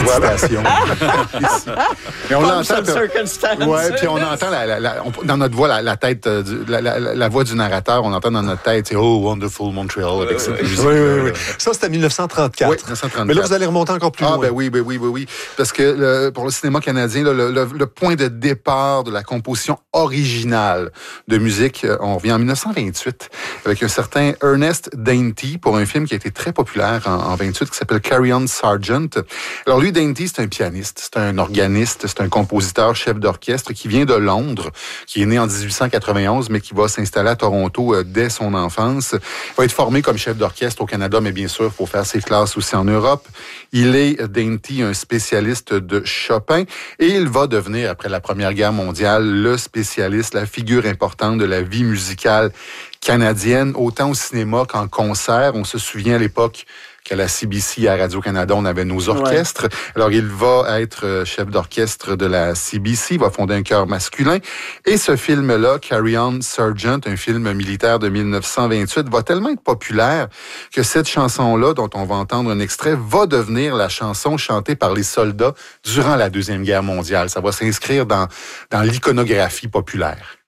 citation. Mais on l'entend. Ouais, puis on entend dans notre voix la tête, la voix du narrateur, on entend dans notre tête, c'est Oh, Wonderful Montreal, avec cette musique. Oui. Ça, c'était 1934. Oui, 1934. Mais là, vous allez remonter encore plus loin. Oui. Parce que pour le cinéma canadien, le point de départ de la composition originale de musique, on revient en 1928 avec un certain Ernest Dainty pour un film qui a été très populaire en 28 qui s'appelle Carry On Sargent. Alors lui, Dainty, c'est un pianiste, c'est un organiste, c'est un compositeur, chef d'orchestre qui vient de Londres, qui est né en 1891, mais qui va s'installer à Toronto dès son enfance. Il va être formé comme chef d'orchestre au Canada, mais bien sûr, il faut faire ses classes aussi en Europe. Il est, Dainty, un spécialiste de Chopin et il va devenir, après la Première Guerre mondiale, le spécialiste, la figure importante de la vie musicale canadienne, autant au cinéma qu'en concert. On se souvient à l'époque qu'à la CBC, à Radio-Canada, on avait nos orchestres. Ouais. Alors, il va être chef d'orchestre de la CBC, il va fonder un chœur masculin. Et ce film-là, Carry On Sargent, un film militaire de 1928, va tellement être populaire que cette chanson-là, dont on va entendre un extrait, va devenir la chanson chantée par les soldats durant la Deuxième Guerre mondiale. Ça va s'inscrire dans l'iconographie populaire.